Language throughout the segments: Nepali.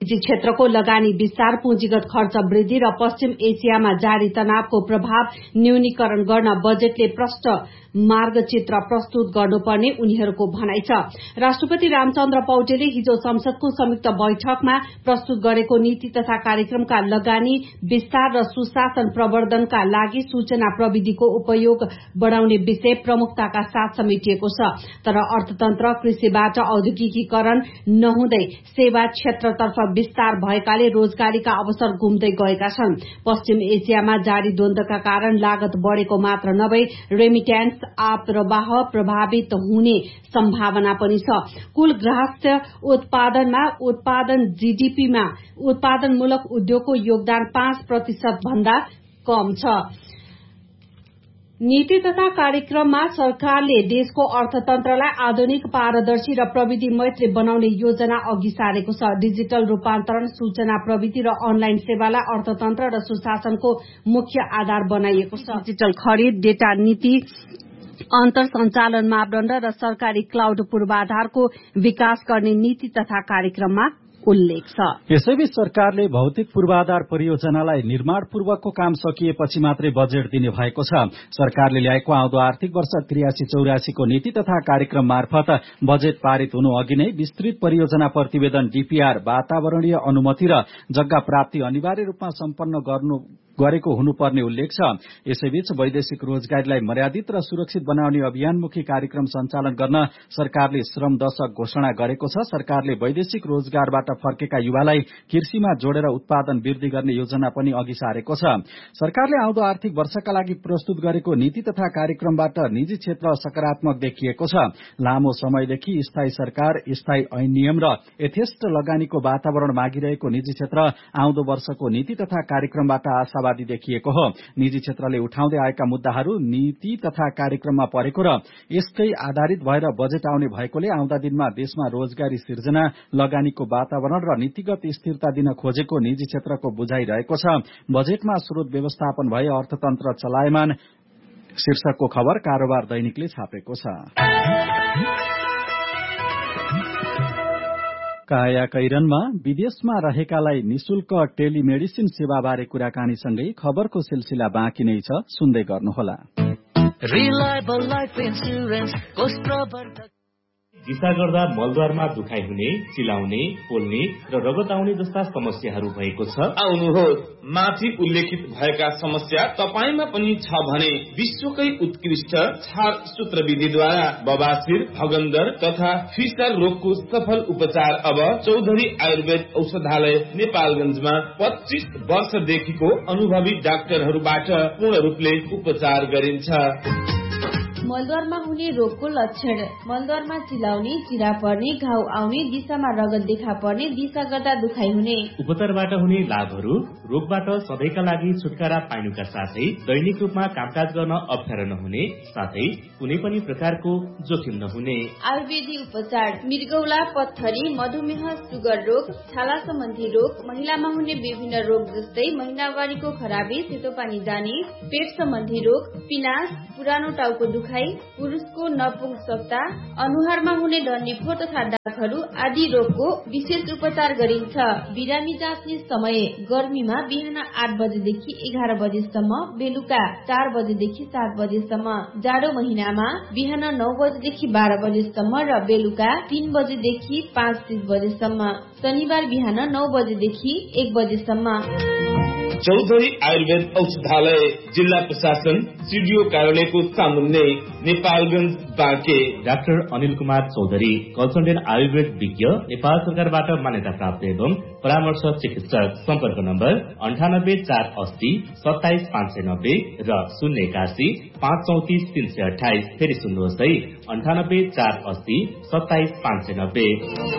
निजी क्षेत्रको लगानी विस्तार, पुँजीगत खर्च वृद्धि र पश्चिम एसियामा जारी तनावको प्रभाव न्यूनीकरण गर्न बजेटले प्रष्ट मार्गचित्र प्रस्तुत गर्नुपर्ने उनीहरूको भनाइ छ। राष्ट्रपति रामचन्द्र पौडेलले हिजो संसदको संयुक्त बैठकमा प्रस्तुत गरेको नीति तथा कार्यक्रमका लगानी विस्तार र सुशासन प्रवर्धनका लागि सूचना प्रविधिको उपयोग बढ़ाउने विषय प्रमुखताका साथ समेटिएको छ। तर अर्थतन्त्र कृषिबाट औद्योगिकीकरण नहुँदै सेवा क्षेत्रतर्फ विस्तार भएकाले रोजगारीका अवसर गुम्दै गएका छन्। पश्चिम एसियामा जारी द्वन्द्वका कारण लागत बढ़ेको मात्र नभई रेमिट्यान्स आप्रवाह प्रभावित हुने सम्भावना पनि छ। कुल गृहस्थ उत्पादनमा उत्पादन जीडीपीमा उत्पादनमूलक उद्योगको योगदान 5% भन्दा कम छ। नीति तथा कार्यक्रममा सरकारले देशको अर्थतन्त्रलाई आधुनिक, पारदर्शी र प्रविधि मैत्री बनाउने योजना अघि सारेको छ। डिजिटल रूपान्तरण, सूचना प्रविधि र अनलाइन सेवालाई अर्थतन्त्र र सुशासनको मुख्य आधार बनाइएको छ। डिजिटल खरिद, डेटा नीति, अन्तर सञ्चालन मापदण्ड र सरकारी क्लाउड पूर्वाधारको विकास गर्ने नीति तथा कार्यक्रममा उल्लेख छ। यसैबीच सरकारले भौतिक पूर्वाधार परियोजनालाई निर्माण पूर्वकको काम सकिएपछि मात्रै बजेट दिने भएको छ। सरकारले ल्याएको आउँदो आर्थिक वर्ष 83-84 को नीति तथा कार्यक्रम मार्फत बजेट पारित हुनु अघि नै विस्तृत परियोजना प्रतिवेदन डीपीआर, वातावरणीय अनुमति र जग्गा प्राप्ति अनिवार्य रूपमा सम्पन्न गरेको हुनुपर्ने उल्लेख छ। यसैबीच वैदेशिक रोजगारीलाई मर्यादित र सुरक्षित बनाउने अभियानमुखी कार्यक्रम सञ्चालन गर्न सरकारले श्रम दशक घोषणा गरेको छ। सरकारले वैदेशिक रोजगारबाट फर्केका युवालाई कृषिमा जोडेर उत्पादन वृद्धि गर्ने योजना पनि अघि सारेको छ। सरकारले आउँदो आर्थिक वर्षका लागि प्रस्तुत गरेको नीति तथा कार्यक्रमबाट निजी क्षेत्र सकारात्मक देखिएको छ। लामो समयदेखि स्थायी सरकार, स्थायी ऐन नियम र यथेष्ट लगानीको वातावरण मागिरहेको निजी क्षेत्र आउँदो वर्षको नीति तथा कार्यक्रमबाट आशावादी देखिएको हो। निजी क्षेत्रले उठाउँदै आएका मुद्दाहरू नीति तथा कार्यक्रममा परेको र यसकै आधारित भएर बजेट आउने भएकोले आउँदा दिनमा देशमा रोजगारी सिर्जना, लगानीको वातावरण र नीतिगत स्थिरता दिन खोजेको निजी क्षेत्रको बुझाइ रहेको छ। बजेटमा स्रोत व्यवस्थापन भए अर्थतन्त्र चलायमान शीर्षकको खबर कारोबार दैनिकले छापेको छ। काया कैरनमा विदेशमा रहेकालाई निशुल्क टेलिमेडिसिन सेवाबारे कुराकानीसँगै खबरको सिलसिला बाँकी नै छ, सुन्दै गर्नुहोला। दिशा गर्दा मलद्वारमा दुखाइ हुने, चिलाउने, पोल्ने र रगत आउने जस्ता समस्याहरू भएको छ। आउनुहोस्, माथि उल्लेखित भएका समस्या तपाईमा पनि छ भने विश्वकै उत्कृष्ट छार सूत्र विधिद्वारा बबासिर, भगन्दर तथा फिसर रोगको सफल उपचार अब चौधरी आयुर्वेद औषधालय नेपालगञ्जमा 25 वर्षदेखिको अनुभवी डाक्टरहरूबाट पूर्ण रूपले उपचार गरिन्छ। मलद्वारमा हुने रोगको लक्षण: मलद्वारमा चिलाउने, चिरा पर्ने, घाउ आउने, दिशामा रगत देखा पर्ने, दिशा गर्दा दुखाइ हुने। उपचारबाट हुने लाभहरू: रोगबाट सधैँका लागि छुटकारा पाइनुका साथै दैनिक रूपमा कामकाज गर्न अप्ठ्यारो नहुने, साथै कुनै पनि प्रकारको जोखिम नहुने। आयुर्वेदी उपचार: मृगौला, पत्थरी, मधुमेह, सुगर रोग, छाला सम्बन्धी रोग, महिलामा हुने विभिन्न रोग जस्तै महिनावारीको खराबी, सेतो पानी जाने, पेट सम्बन्धी रोग, पिनास, पुरानो टाउको दुखाइ, पुरुषको नपुंसकता, अनुहारमा हुने डन्डीफोर तथा दागहरू आदि रोगको विशेष उपचार गरिन्छ। बिरामी जाँच्ने समय: गर्मीमा बिहान 8 बजेदेखि 11 बजेसम्म, बेलुका 4 बजेदेखि 7 बजेसम्म। जाडो महिनामा बिहान 9 बजेदेखि 12 बजेसम्म र बेलुका 3 बजेदेखि 5-6 बजेसम्म। शनिबार बिहान 9 बजेदेखि 1 बजेसम्म। चौधरी आयुर्वेद औषधालय, जिल्ला प्रशासन, सिडिओ कार्यालयको सामुन्ने, नेपालगञ्ज, बाँके। डाक्टर अनिल कुमार चौधरी, कन्सल्टेन्ट आयुर्वेद विज्ञ, नेपाल सरकारबाट मान्यता प्राप्त एवं परामर्श चिकित्सक। सम्पर्क नम्बर 9848 27590 र 081 534 328। फेरि सुन्नुहोस् है, 9848 27590।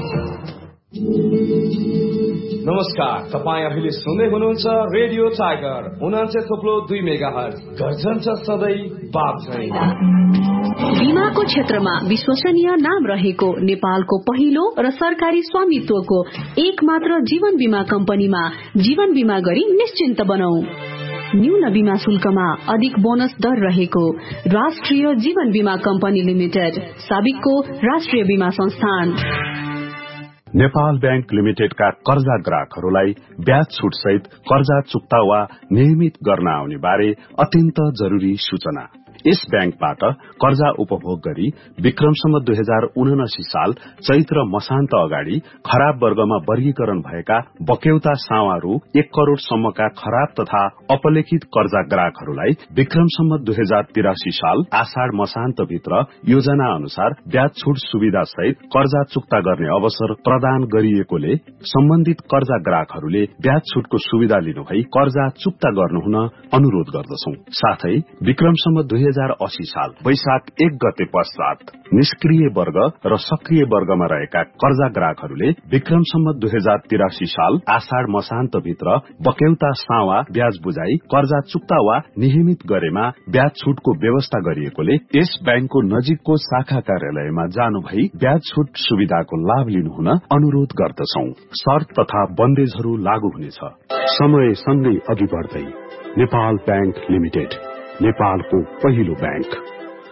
नमस्कार, तपाईँ अहिले सुन्दै हुनुहुन्छ रेडियो टाइगर 89.2 मेगाहर्ज। गर्जन छ सधैँ बाप झैं। बीमाको क्षेत्रमा विश्वसनीय नाम रहेको नेपालको पहिलो र सरकारी स्वामित्वको एक मात्र जीवन बीमा कम्पनीमा जीवन बीमा गरी निश्चिन्त बनौ। न्यून बीमा शुल्कमा अधिक बोनस दर रहेको राष्ट्रिय जीवन बीमा कम्पनी लिमिटेड, साबिकको राष्ट्रिय बीमा संस्थान। नेपाल बैंक लिमिटेडका कर्जा ग्राहकहरूलाई ब्याज छुट सहित कर्जा चुक्ता वा नियमित गर्न आउने बारे अत्यन्त जरूरी सूचना। यस बैंकबाट कर्जा उपभोग गरी विक्रम सम्वत 2079 साल चैत्र मसान्त अगाडि खराब वर्गमा वर्गीकरण भएका बक्यौता सावा रु 1 करोड़ सम्मका खराब तथा अपलेखित कर्जा ग्राहकहरूलाई विक्रम सम्वत 2083 साल आषाढ़ मसान्त भित्र योजना अनुसार ब्याज छुट सुविधा सहित कर्जा चुक्ता गर्ने अवसर प्रदान गरिएकोले सम्बन्धित कर्जा ग्राहकहरूले ब्याज छुटको सुविधा लिनुभई कर्जा चुक्ता गर्नुहुन अनुरोध गर्दछौं। साथै विक्रम सम्वत 2080 साल वैशाख 1 गते पश्चात निष्क्रिय वर्ग र सक्रिय वर्गमा रहेका कर्जा ग्राहकहरूले विक्रम सम्वत 2083 साल आषाढ़ मसान्त भित्र बक्यौता सावा ब्याज बुझाई कर्जा चुक्ता वा नियमित गरेमा ब्याज छुटको व्यवस्था गरिएकोले यस बैंकको नजिकको शाखा कार्यालयमा जानु भई ब्याज छुट सुविधाको लाभ लिनुहुन अनुरोध गर्दछौं। शर्त तथा बन्देजहरू लागू हुनेछ। समय सँगै अघि बढ्दै नेपाल बैंक लिमिटेड, नेपालको पहिलो बैंक।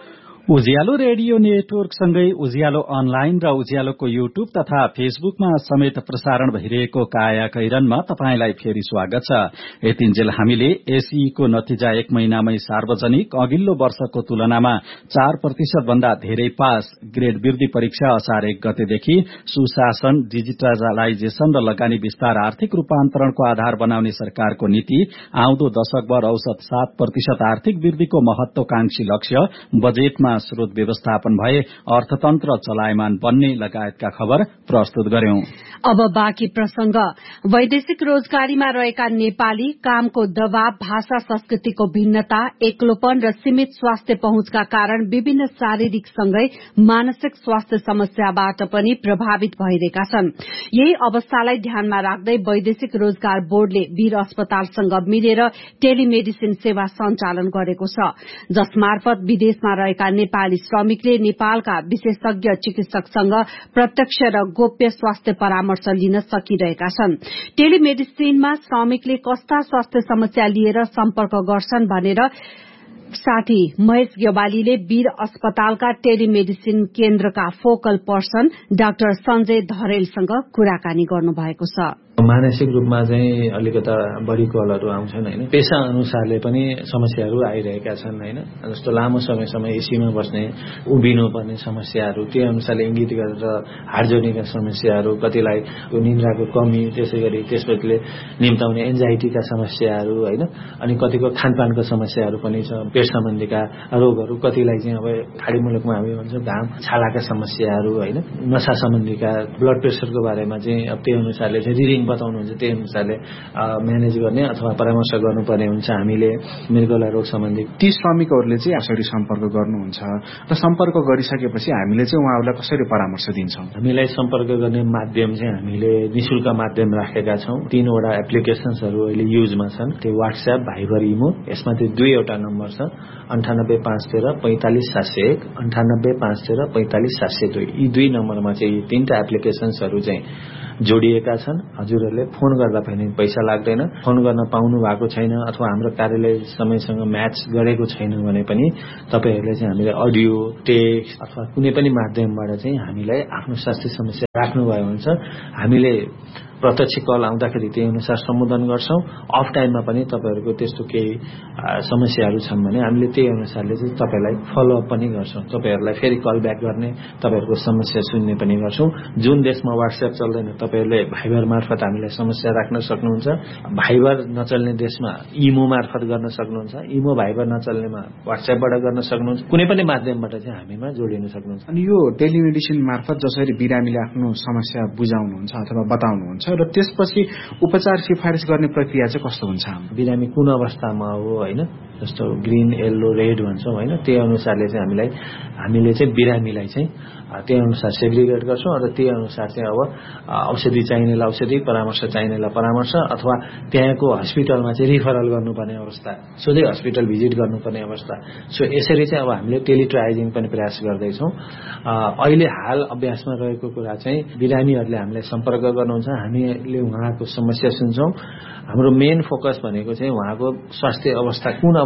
उज्यालो रेडियो नेटवर्क सँगै उज्यालो अनलाइन र उज्यालोको युट्युब तथा फेसबुकमा समेत प्रसारण भइरहेको काया कैरनमा तपाईंलाई फेरि स्वागत छ। यतिन्जेल हामीले एसईको नतिजा 1 महिनामै सार्वजनिक, अघिल्लो वर्षको तुलनामा 4% भन्दा धेरै पास, ग्रेड वृद्धि परीक्षा असार 1 गतेदेखि, सुशासन, डिजिटलाइजेशन र लगानी विस्तार आर्थिक रूपान्तरणको आधार बनाउने सरकारको नीति, आउँदो दशकभर औसत 7% आर्थिक वृद्धिको महत्वाकांक्षी लक्ष्य, बजेटमा स्रोत व्यवस्थापन भए अर्थतन्त्र चलायमान बन्ने लगायतका खबर प्रस्तुत गर्यौं। अब बाँकी प्रसंग। वैदेशिक रोजगारीमा रहेका नेपाली कामको दबाव, भाषा संस्कृतिको भिन्नता, एक्लोपन र सीमित स्वास्थ्य पहुँचका कारण विभिन्न शारीरिक सँगै मानसिक स्वास्थ्य समस्याबाट पनि प्रभावित भइरहेका छन्। यही अवस्थालाई ध्यानमा राख्दै वैदेशिक रोजगार बोर्डले वीर अस्पतालसँग मिलेर टेलिमेडिसिन सेवा सञ्चालन गरेको छ, जसमार्फत विदेशमा रहेका नेपाली श्रमिकले नेपालका विशेषज्ञ चिकित्सकसँग प्रत्यक्ष र गोप्य स्वास्थ्य परामर्श लिन सकिरहेका छन्। टेलिमेडिसिनमा श्रमिकले कस्ता स्वास्थ्य समस्या लिएर सम्पर्क गर्छन् भनेर साथी महेश गेवालीले वीर अस्पतालका टेलिमेडिसिन केन्द्रका फोकल पर्सन डाक्टर संजय धरेलसँग कुराकानी गर्नुभएको छ। मानसिक रूपमा चाहिँ अलिकता बढी कलहरू आउँछन् हैन, पेशा अनुसारले पनि समस्याहरू आइरहेका छन् हैन, जस्तो लामो समयसम्म एसीमा बस्ने, उभिनु पर्ने समस्याहरू, त्यो अनुसारले इंगित गरेर हार्जोनीका समस्याहरू, कतिलाई निन्द्राको कमी, त्यसैगरी त्यसले निम्ताउने एन्जाइटीका समस्याहरू हैन, अनि कतिको खानपानको समस्याहरू पनि छ, पेट सम्बन्धीका रोगहरू, कतिलाई चाहिँ अब खाडी मुलुकमा हामी भन्छौं घाम छालाका समस्याहरू हैन, नशा सम्बन्धीका, ब्लड प्रेसरको बारेमा चाहिँ अब त्यो अनुसारले चाहिँ रिडिङ बताउनुहुन्छ, त्यही अनुसारले म्यानेज गर्ने अथवा परामर्श गर्नुपर्ने हुन्छ। हामीले मृगौला रोग सम्बन्धी ती श्रमिकहरूले चाहिँ कसरी सम्पर्क गर्नुहुन्छ र सम्पर्क गरिसकेपछि हामीले चाहिँ उहाँहरूलाई कसरी परामर्श दिन्छौं? हामीलाई सम्पर्क गर्ने माध्यम चाहिँ हामीले निशुल्क माध्यम राखेका छौं। 3 वटा एप्लिकेशन्सहरू अहिले युजमा छन्, त्यो व्हाट्सएप, भाइबर, इमो। यसमा त्यो 2 नम्बर छ, 9853 45 701, 9853 45 702। यी 2 नम्बरमा चाहिँ 3टा एप्लिकेशन्सहरू चाहिँ जोडिएका छन्। हजुरहरूले फोन गर्दा पनि पैसा लाग्दैन, फोन गर्न पाउनु भएको छैन अथवा हाम्रो कार्यालय समयसँग म्याच गरेको छैन भने पनि तपाईहरुले चाहिँ हामीले अडियो, टेक्स्ट अथवा कुनै पनि माध्यमबाट चाहिँ हामीलाई आफ्नो स्वास्थ्य समस्या राख्नुभयो हुन्छ। हामीले प्रत्यक्ष कल आउँदाखेरि त्यही अनुसार सम्बोधन गर्छौं। अफ टाइममा पनि तपाईहरुको त्यस्तो केही समस्याहरू छन् भने हामीले त्यही अनुसारले चाहिँ तपाईलाई फलो अप पनि गर्छौं। तपाईहरुलाई फेरि कल ब्याक गर्ने, तपाईहरुको समस्या सुन्ने पनि गर्छौं। जुन देशमा व्हाट्सएप चल्दैन तपाईहरुले भाइबर मार्फत हामीलाई समस्या राख्न सक्नुहुन्छ। भाइबर नचल्ने देशमा इमो मार्फत गर्न सक्नुहुन्छ। इमो भाइबर नचल्नेमा व्हाट्सएपबाट गर्न सक्नुहुन्छ। कुनै पनि माध्यमबाट चाहिँ हामीमा जोडिन सक्नुहुन्छ। अनि यो टेलिमेडिसिन मार्फत जसरी बिरामीले आफ्नो समस्या बुझाउनुहुन्छ अथवा बताउनुहुन्छ र त्यसपछि उपचार सिफारिस गर्ने प्रक्रिया चाहिँ कस्तो हुन्छ? बिरामी कुन अवस्थामा हो हैन, जस्तो ग्रीन, येलो, रेड भन्छौं हैन, त्यही अनुसारले चाहिँ हामीले चाहिँ बिरामीलाई चाहिँ त्यही अनुसार सेग्रिगेट गर्छौं र त्यही अनुसार चाहिँ अब औषधि चाहिनेलाई औषधि, परामर्श चाहिनेलाई परामर्श अथवा त्यहाँको हस्पिटलमा चाहिँ रिफरल गर्नुपर्ने अवस्था, सोझै हस्पिटल भिजिट गर्नुपर्ने अवस्था। सो यसरी चाहिँ अब हामीले टेलिट्राइजिङ पनि प्रयास गर्दैछौं। अहिले हाल अभ्यासमा रहेको कुरा चाहिँ बिरामीहरूले हामीलाई सम्पर्क गर्नुहुन्छ, हामीले उहाँको समस्या सुन्छौं। हाम्रो मेन फोकस भनेको चाहिँ उहाँको स्वास्थ्य अवस्था कुन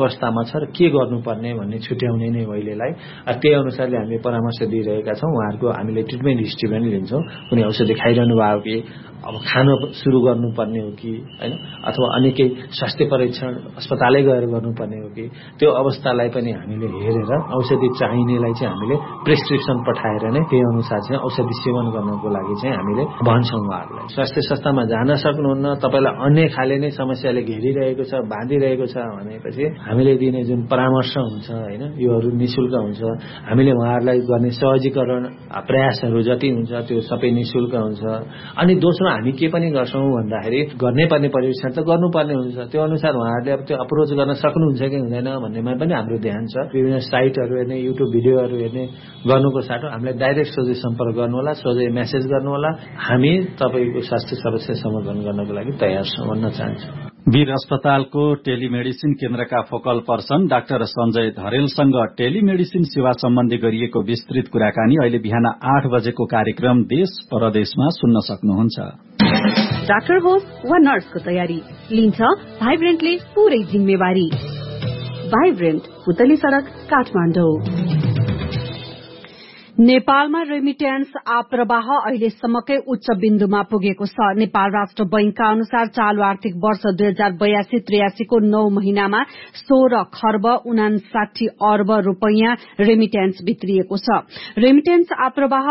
अवस्थामा छ र के गर्नुपर्ने भन्ने छुट्याउने नै अहिलेलाई त्यही अनुसारले हामीले परामर्श दिइरहेका छौँ। उहाँहरूको हामीले ट्रिटमेन्ट हिस्ट्री पनि लिन्छौँ। कुनै औषधि खाइरहनु भयो कि अब खान सुरु गर्नुपर्ने हो कि हैन, अथवा अन्य केही स्वास्थ्य परीक्षण अस्पतालै गएर गर्नुपर्ने हो कि त्यो अवस्थालाई पनि हामीले हेरेर औषधि चाहिनेलाई चाहिँ हामीले प्रेस्क्रिप्सन पठाएर नै त्यही अनुसार चाहिँ औषधि सेवन गर्नको लागि चाहिँ हामीले भन्छौँ उहाँहरूलाई। स्वास्थ्य संस्थामा जान सक्नुहुन्न, तपाईँलाई अन्य खाले नै समस्याले घेरिरहेको छ, बाँधिरहेको छ भनेपछि हामीले दिने जुन परामर्श हुन्छ हैन, योहरू निशुल्क हुन्छ। हामीले उहाँहरूलाई गर्ने सहजीकरण प्रयासहरू जति हुन्छ त्यो सबै निशुल्क हुन्छ। अनि दोस्रो हामी के पनि गर्छौँ भन्दाखेरि गर्नै पर्ने परीक्षण त गर्नुपर्ने हुन्छ, त्यो अनुसार उहाँहरूले अब त्यो अप्रोच गर्न सक्नुहुन्छ कि हुँदैन भन्नेमा पनि हाम्रो ध्यान छ। विभिन्न साइटहरू हेर्ने, युट्युब भिडियोहरू हेर्ने गर्नुको साटो हामीलाई डाइरेक्ट सोझै सम्पर्क गर्नु होला, सोझै मेसेज गर्नु होला। हामी तपाईँको स्वास्थ्य समस्या समाधान गर्नको लागि तयार छौँ भन्न चाहन्छु। वीर अस्पतालको टेलिमेडिसिन केन्द्रका focal person doctor Sanjay धरेलसँग telemedicine सेवा सम्बन्धी गरिएको विस्तृत कुराकानी अहिले बिहान 8 बजेको कार्यक्रम देश परदेशमा सुन्न सक्नुहुन्छ। डाक्टर होस् वा नर्सको तयारी लिन्छ भाइब्रेन्टले पूरै जिम्मेवारी। भाइब्रेन्ट, पुतली सड़क, काठमाडौँ। नेपालमा रेमिट्यान्स आप्रवाह अहिलेसम्मकै उच्च बिन्दुमा पुगेको छ। नेपाल राष्ट्र बैंकका अनुसार चालू आर्थिक वर्ष 2082-83 को 9 महिनामा 16 खर्ब 59 अर्ब रूपैयाँ रेमिट्यान्स भित्रिएको छ। रेमिट्यान्स आप्रवाह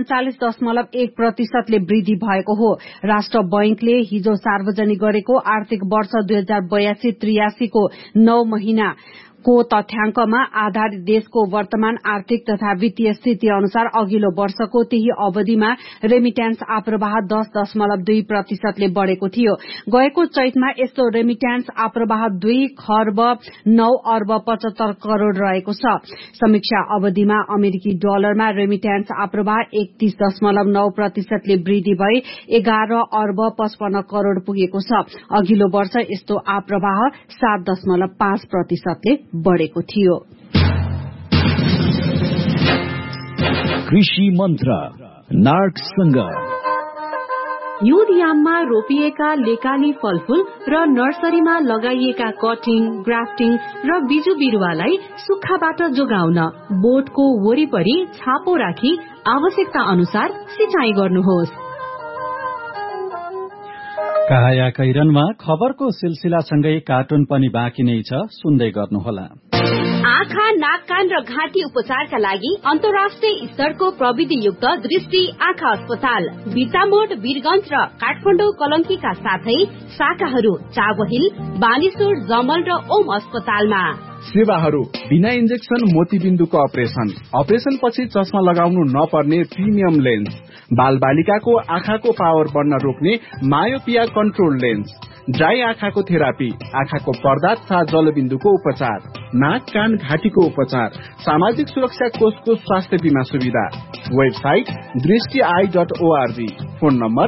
39.1% वृद्धि भएको हो। राष्ट्र बैंकले हिजो सार्वजनिक गरेको आर्थिक वर्ष 2082-83 को 9 महिना को तथ्याङ्कमा आधारित देशको वर्तमान आर्थिक तथा वित्तीय स्थिति अनुसार अघिल्लो वर्षको त्यही अवधिमा रेमिट्यान्स आप्रवाह 10.2% ले बढ़ेको थियो। गएको चैतमा यस्तो रेमिट्यान्स आप्रवाह 2 खर्ब 9 अर्ब 75 करोड़ रहेको छ। समीक्षा अवधिमा अमेरिकी डलरमा रेमिट्यान्स आप्रवाह 31.9% ले वृद्धि भई 11 अर्ब 55 करोड़ पुगेको छ। अघिल्लो वर्ष यस्तो आप्रवाह 7.5% ले बढ़ेको थियो। कृषि मन्त्र नार्कसँग युद्धयाममा रोपिएका लेकाली फलफूल र नर्सरीमा लगाइएका कटिङ, ग्राफ्टिङ र बिजु बिरुवालाई सुक्खाबाट जोगाउन बोटको वरिपरि छापो राखी आवश्यकता अनुसार सिंचाई गर्नुहोस्। काया कैरनमा खबरको सिलसिलासँगै कार्टुन पनि बाँकी नै छ, सुन्दै गर्नुहोला। आँखा, नाक, कान र घाँटी उपचारका लागि अन्तर्राष्ट्रिय स्तरको प्रविधियुक्त दृष्टि आँखा अस्पताल बिर्तामोड, वीरगञ्ज र काठमाडौँ कलंकीका साथै शाखाहरू चावहिल, बानेश्वर, जमल र ओम अस्पतालमा। सेवाहरू बिना इन्जेक्सन मोतीबिन्दुको अपरेसन पछि चस्मा लगाउनु नपर्ने प्रिमियम लेन्स, बाल बालिकाको आँखाको पावर बढ्न रोक्ने मायोपिया कन्ट्रोल लेन्स, ड्राई आँखाको थेरापी, आँखाको पर्दा तथा जलबिन्दुको उपचार, नाक, कान, घाँटीको उपचार, सामाजिक सुरक्षा कोषको स्वास्थ्य बीमा सुविधा। Website दृष्टि.org, phone number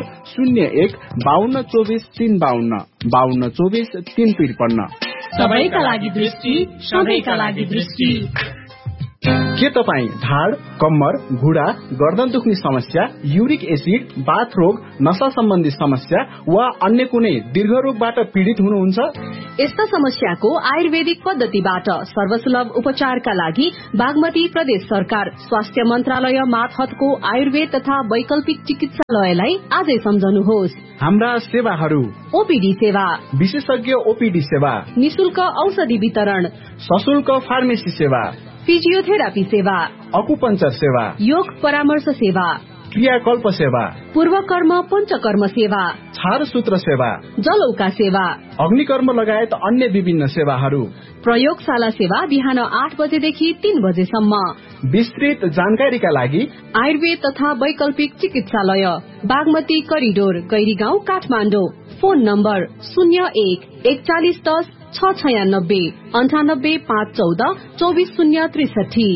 01-5224-352 5224-353। सबैका लागि दृष्टि, सबैका लागि दृष्टि। के तपाईँ ढाड, कम्मर, घुँडा, गर्दन दुख्ने समस्या, युरिक एसिड, बाथ रोग, नशा सम्बन्धी समस्या वा अन्य कुनै दीर्घ रोगबाट पीड़ित हुनुहुन्छ? यस्ता समस्याको आयुर्वेदिक पद्धतिबाट सर्वसुलभ उपचारका लागि बागमती प्रदेश सरकार स्वास्थ्य मन्त्रालय मातहतको आयुर्वेद तथा वैकल्पिक चिकित्सालयलाई आजै सम्झनुहोस्। हाम्रा सेवाहरू: ओपीडी सेवा, विशेषज्ञ ओपीडी सेवा, निशुल्क औषधि वितरण, सशुल्क फार्मेसी सेवा, फिजियोथेरापी सेवा, अकुपञ्चर सेवा, योग परामर्श सेवा, क्रियाकल्प सेवा, पूर्वकर्म पञ्चकर्म सेवा, छारसूत्र सेवा, जलौका सेवा, अग्निकर्म लगायत अन्य विभिन्न सेवाहरू। प्रयोगशाला सेवा बिहान 8 बजेदेखि 3 बजेसम्म। विस्तृत जानकारीका लागि आयुर्वेद तथा वैकल्पिक चिकित्सालय Bagmati corridor, Gairigaun, Kathmandu. Phone number 01-4110 696 98 514 24063।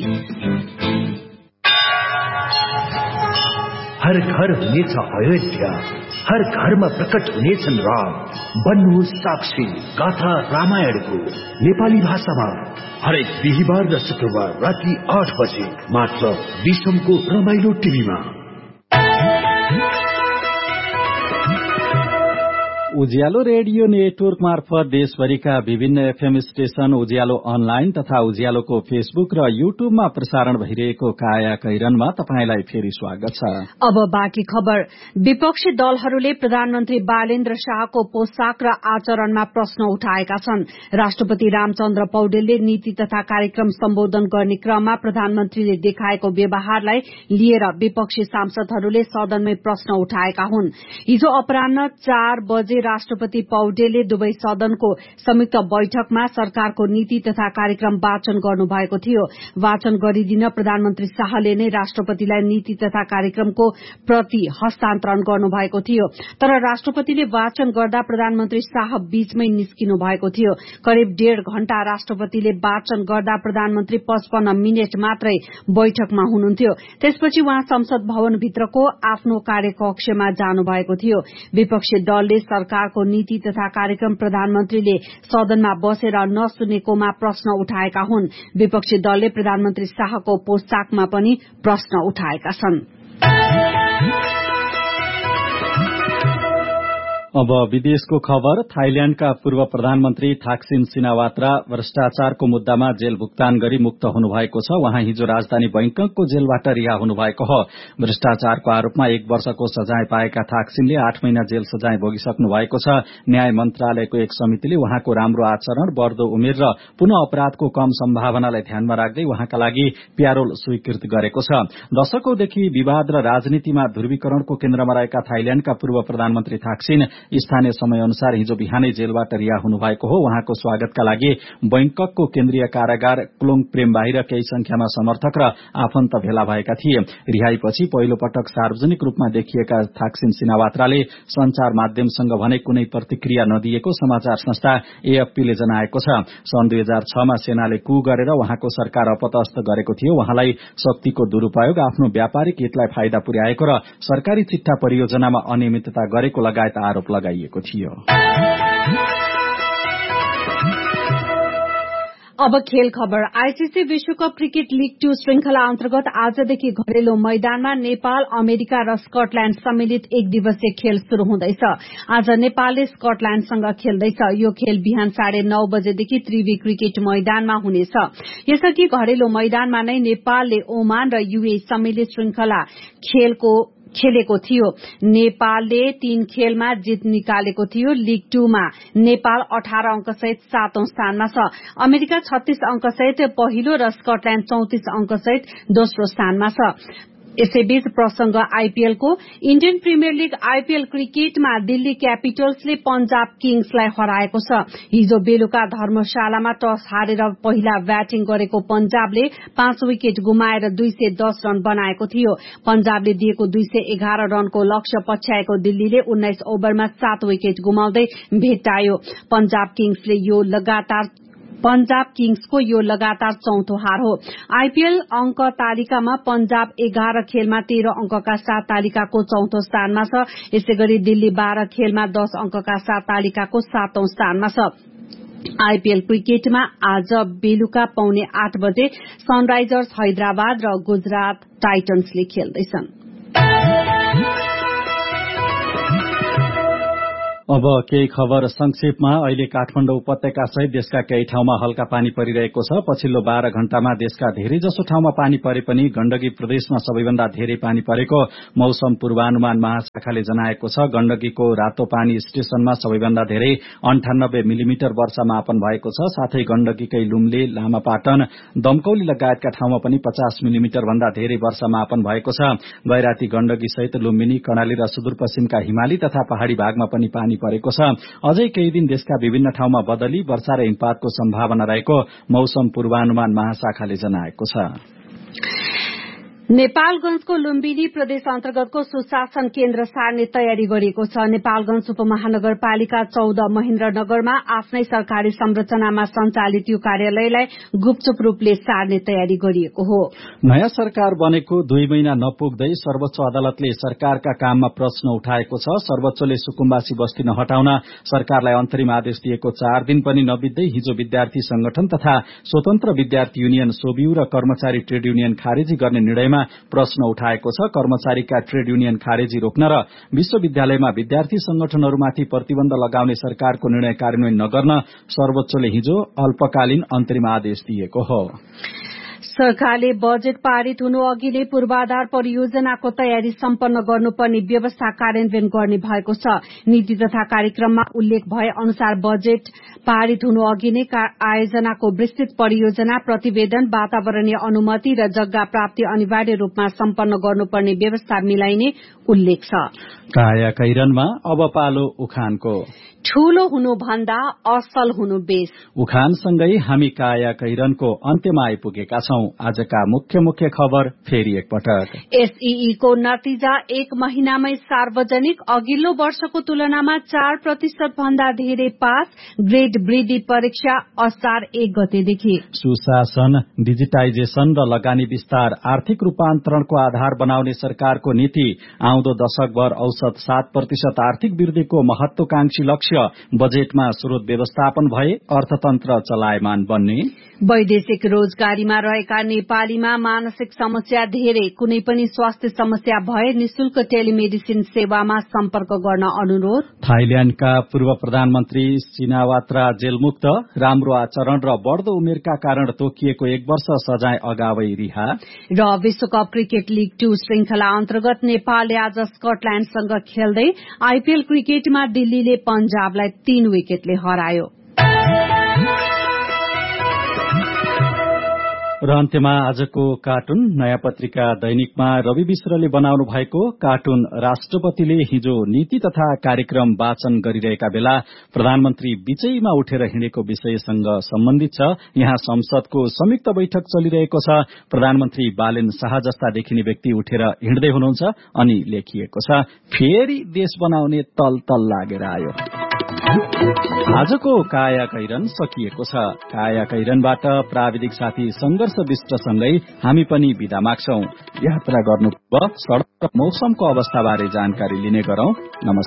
हर घर हुनेछ अयोध्या, हर घरमा प्रकट हुनेछन् राम। बन्नुहोस् साक्षी गाथा रामायणको नेपाली भाषामा हरेक बिहिबार र शुक्रबार राति 8 बजे मात्र विश्वको रमाइलो टिभीमा। उज्यालो रेडियो नेटवर्क मार्फत देशभरिका विभिन्न एफएम स्टेशन, उज्यालो अनलाइन तथा उज्यालोको फेसबुक र युट्युबमा प्रसारण भइरहेको काया कैरनमा तपाईंलाई फेरि स्वागत छ। अब बाँकी खबर। विपक्षी दलहरूले प्रधानमन्त्री बालेन्द्र शाहको पोशाक र आचरणमा प्रश्न उठाएका छन्। राष्ट्रपति रामचन्द्र पौडेलले नीति तथा कार्यक्रम सम्बोधन गर्ने क्रममा प्रधानमन्त्रीले देखाएको व्यवहारलाई लिएर विपक्षी सांसदहरूले सदनमै प्रश्न उठाएका हुन्। हिजो अपराह्न 4 बजे राष्ट्रपति पौडेलले दुवै सदनको संयुक्त बैठकमा सरकारको नीति तथा कार्यक्रम वाचन गर्नुभएको थियो। वाचन गरिदिन प्रधानमन्त्री शाहले नै राष्ट्रपतिलाई नीति तथा कार्यक्रमको प्रति हस्तान्तरण गर्नुभएको थियो। तर राष्ट्रपतिले वाचन गर्दा प्रधानमन्त्री शाह बीचमै निस्किनु भएको थियो। करिब 1.5 घण्टा राष्ट्रपतिले वाचन गर्दा प्रधानमन्त्री 55 मिनट मात्रै बैठकमा हुनुहुन्थ्यो। त्यसपछि उहाँ संसद भवनभित्रको आफ्नो कार्यकक्षमा जानु भएको थियो। विपक्षी दलले सरकारको नीति तथा कार्यक्रम प्रधानमन्त्रीले सदनमा बसेर नसुनेकोमा प्रश्न उठाएका हुन्। विपक्षी दलले प्रधानमन्त्री शाहको पोशाकमा पनि प्रश्न उठाएका छन्। अब विदेशको खबर। थाइल्याण्डका पूर्व प्रधानमन्त्री थाक्सिन सिनावात्रा भ्रष्टाचारको मुद्दामा जेल भुक्तान गरी मुक्त हुनुभएको छ। उहाँ हिजो राजधानी बैंककको जेलबाट रिहा हुनुभएको हो। भ्रष्टाचारको आरोपमा 1 वर्षको सजाय पाएका थाक्सिनले 8 महिना जेल सजाय भोगिसक्नु भएको छ। न्याय मन्त्रालयको एक समितिले उहाँको राम्रो आचरण, बढ्दो उमेर र पुनः अपराधको कम सम्भावनालाई ध्यानमा राख्दै उहाँका लागि प्यारोल स्वीकृत गरेको छ। दशकौंदेखि विवाद र राजनीतिमा ध्रुवीकरणको केन्द्रमा रहेका थाइल्याण्डका पूर्व प्रधानमन्त्री थाक्सिन स्थानीय समय अनुसार हिजो बिहानै जेलबाट रिहा हुनुभएको हो। उहाँको स्वागतका लागि बैंककको केन्द्रीय कारागार क्लोङ प्रेम बाहिर केही संख्यामा समर्थक र आफन्त भेला भएका थिए। रिहाईपछि पहिलो पटक सार्वजनिक रूपमा देखिएका थाक्सिन सिनावात्राले संचार माध्यमसँग भने कुनै प्रतिक्रिया नदिएको समाचार संस्था एएफपीले जनाएको छ। सन् 2006 मा सेनाले कू गरेर उहाँको सरकार अपतस्थ गरेको थियो। उहाँलाई शक्तिको दुरूपयोग, आफ्नो व्यापारिक हितलाई फाइदा पुर्याएको र सरकारी चिट्ठा परियोजनामा अनियमितता गरेको लगायत आरोप लगाइएको थियो। अब खेल खबर। आईसीसी विश्वकप क्रिकेट लीग 2 श्रृंखला अन्तर्गत आजदेखि घरेलु मैदानमा नेपाल, अमेरिका र स्कटल्याण्ड सम्मिलित 1 दिवसीय खेल शुरू हुँदैछ। आज नेपालले स्कटल्याण्डसँग खेल्दैछ। यो खेल बिहान 9:30 बजेदेखि त्रिवी क्रिकेट मैदानमा हुनेछ। यसअघि घरेलु मैदानमा नै नेपालले ओमान र यूए सम्मिलित श्रृंखला खेलेको थियो। नेपालले 3 खेलमा जित निकालेको थियो। लीग 2 मा नेपाल 18 अंकसहित 7औं स्थानमा छ। अमेरिका 36 अंकसहित पहिलो र स्कटल्याण्ड 34 अंकसहित दोस्रो स्थानमा छ। यसैबीच प्रसंग आईपीएलको। इण्डियन प्रिमियर लीग आईपीएल क्रिकेटमा दिल्ली क्यापिटल्सले पंजाब किङ्सलाई हराएको छ। हिजो बेलुका धर्मशालामा टस हारेर पहिला ब्याटिङ गरेको पंजाबले 5 विकेट गुमाएर 210 रन बनाएको थियो। पंजाबले दिएको 211 रनको लक्ष्य पछ्याएको दिल्लीले 19 ओभरमा 7 विकेट गुमाउँदै भेट्टायो। पंजाब किङ्सको यो लगातार चौथो हार हो। आईपीएल अंक तालिकामा पंजाब 11 खेलमा 13 अंकका साथ तालिकाको चौथो स्थानमा छ। यसैगरी दिल्ली 12 खेलमा 10 अंकका साथ तालिकाको 7औं स्थानमा छ। आईपीएल क्रिकेटमा आज बेलुका 7:45 बजे सनराइजर्स हैदराबाद र गुजरात टाइटन्सले खेल्दैछन्। अब केही खबर संक्षेपमा। अहिले काठमाडौँ उपत्यका सहित देशका केही ठाउँमा हल्का पानी परिरहेको छ। पछिल्लो 12 घण्टामा देशका धेरैजसो ठाउँमा पानी परे पनि गण्डकी प्रदेशमा सबैभन्दा धेरै पानी परेको मौसम पूर्वानुमान महाशाखाले जनाएको छ। गण्डकीको रातो पानी स्टेशनमा सबैभन्दा धेरै 98 मिलिमिटर वर्षा मापन भएको छ। साथै गण्डकीकै लुम्ले, लामापाटन, दमकौली लगायतका ठाउँमा पनि 50 मिलिमिटर भन्दा धेरै वर्षा मापन भएको छ। गैराती गण्डकी सहित लुम्बिनी, कर्णाली र सुदूरपश्चिमका हिमाली तथा पहाड़ी भागमा पनि पानी परेको छ। अझै केही दिन देशका विभिन्न ठाउँमा बदली, वर्षा र हिमपातको सम्भावना रहेको मौसम पूर्वानुमान महाशाखाले जनाएको छ। नेपालगंजको लुम्बिनी प्रदेश अन्तर्गतको सुशासन केन्द्र सार्ने तयारी गरिएको छ। नेपालगंज उपमहानगरपालिका 14 महेन्द्रनगरमा आफ्नै सरकारी संरचनामा सञ्चालित यो कार्यालयलाई गुपचुप रूपले सार्ने तयारी गरिएको हो। नयाँ सरकार बनेको 2 महिना नपुग्दै सर्वोच्च अदालतले सरकारका काममा प्रश्न उठाएको छ। सर्वोच्चले सुकुम्बासी बस्ती नहटाउन सरकारलाई अन्तरिम आदेश दिएको 4 दिन पनि नबित्दै हिजो विद्यार्थी संगठन तथा स्वतन्त्र विद्यार्थी युनियन सोबियु र कर्मचारी ट्रेड युनियन खारेजी गर्ने निर्णयमा विषयमा प्रश्न उठाएको छ। कर्मचारीका ट्रेड युनियन खारेजी रोक्न र विश्वविद्यालयमा विद्यार्थी संगठनहरूमाथि प्रतिबन्ध लगाउने सरकारको निर्णय कार्यान्वयन नगर्न सर्वोच्चले हिजो अल्पकालीन अन्तरिम आदेश दिएको हो। सरकारले बजेट पारित हुनु अघि नै पूर्वाधार परियोजनाको तयारी सम्पन्न गर्नुपर्ने व्यवस्था कार्यान्वयन गर्ने भएको छ। नीति तथा कार्यक्रममा उल्लेख भए अनुसार बजेट पारित हुनु अघि नै आयोजनाको विस्तृत परियोजना, प्रतिवेदन, वातावरणीय अनुमति र जग्गा प्राप्ति अनिवार्य रूपमा सम्पन्न गर्नुपर्ने व्यवस्था मिलाइने उल्लेख छ। काया कैरनमा अब पालो उखानको। ठूलो हुनु भन्दा असल हुनु बेस। उखानसँगै हामी काया कैरनको अन्त्यमा आइपुगेका छौं। आजका मुख्य खबर फेरि एकपटक। एसईई को नतिजा 1 महिनामै सार्वजनिक। अघिल्लो वर्षको तुलनामा 4% भन्दा धेरै पास। ग्रेड वृद्धि परीक्षा असार 1 गतेदेखि। सुशासन, डिजिटाइजेशन र लगानी विस्तार आर्थिक रूपान्तरणको आधार बनाउने सरकारको नीति। आउँदो दशकभर औसत 7% आर्थिक वृद्धिको महत्वाकांक्षी लक्ष्य। बजेटमा स्रोत व्यवस्थापन भए अर्थतन्त्र चलायमान बन्ने। वैदेशिक रोजगारीमा रहेका नेपालीमा मानसिक समस्या धेरै। कुनै पनि स्वास्थ्य समस्या भए निशुल्क टेलिमेडिसिन सेवामा सम्पर्क गर्न अनुरोध। थाइल्याण्डका पूर्व प्रधानमन्त्री सिनावात्रा जेलमुक्त। राम्रो आचरण र बढ्दो उमेरका कारण तोकिएको 1 वर्ष सजाय अगावै रिहा। र विश्वकप क्रिकेट लीग 2 श्रृंखला अन्तर्गत नेपालले आज स्कटल्याण्डसँग खेल्दै आईपीएल क्रिकेटमा दिल्लीले पंजाबलाई 3 विकेटले हरायो। र अन्त्यमा आजको कार्टुन। नयाँ पत्रिका दैनिकमा रवि मिश्रले बनाउनु भएको कार्टुन राष्ट्रपतिले हिजो नीति तथा कार्यक्रम वाचन गरिरहेका बेला प्रधानमन्त्री बीचैमा उठेर हिँडेको विषयसँग सम्बन्धित छ। यहाँ संसदको संयुक्त बैठक चलिरहेको छ। प्रधानमन्त्री बालेन शाह जस्ता देखिने व्यक्ति उठेर हिँड्दै हुनुहुन्छ अनि लेखिएको छ, फेरि देश बनाउने तल लागेर आयो। आजको काया कैरन सकिएको छ। काया कैरनबाट प्राविधिक साथी संघर्ष विष्टसँगै हामी पनि बिदा माग्छौं। यात्रा गर्नु सड़क र मौसमको अवस्थाबारे जानकारी लिने गरौं। नमस्कार।